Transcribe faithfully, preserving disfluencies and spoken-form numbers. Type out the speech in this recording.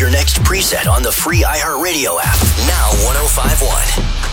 your next preset on the free iHeartRadio app. Now one oh five point one.